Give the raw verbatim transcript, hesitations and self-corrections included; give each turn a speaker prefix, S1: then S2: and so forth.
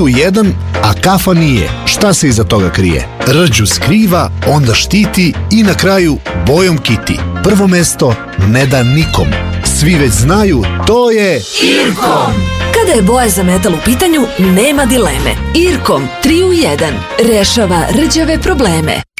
S1: u jedan, a kafa nije. Šta se iza toga krije? Rđu skriva, onda štiti i na kraju bojom kiti. Prvo mesto ne da nikom. Svi već znaju, to je Irkom.
S2: Kada je boja za metal u pitanju, nema dileme. Irkom tri u jedan rešava rđave probleme.